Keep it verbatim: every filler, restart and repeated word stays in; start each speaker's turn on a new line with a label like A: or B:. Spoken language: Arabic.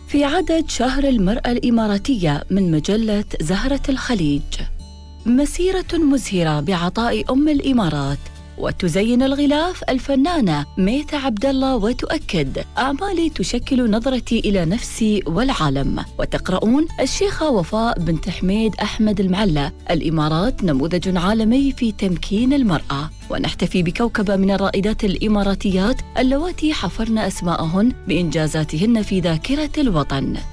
A: في عدد شهر المرأة الإماراتية من مجلة زهرة الخليج. مسيرة مزهرة بعطاء أم الإمارات. وتزين الغلاف الفنانة ميثة عبد الله وتؤكد: أعمالي تشكل نظرتي إلى نفسي والعالم. وتقرؤون: الشيخة وفاء بنت حميد أحمد المعلى: الإمارات نموذج عالمي في تمكين المرأة. ونحتفي بكوكبة من الرائدات الإماراتيات اللواتي حفرن أسماءهن بإنجازاتهن في ذاكرة الوطن.